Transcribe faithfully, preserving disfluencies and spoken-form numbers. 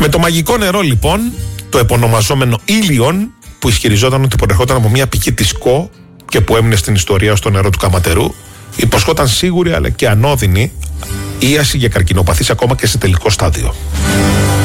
Με το μαγικό νερό λοιπόν, το επωνομαζόμενο Ήλιον, που ισχυριζόταν ότι προερχόταν από μια πηγή της Κο και που έμεινε στην ιστορία στο νερό του Καματερού, υποσχόταν σίγουρη αλλά και ανώδυνη ίαση για καρκινοπαθείς ακόμα και σε τελικό στάδιο.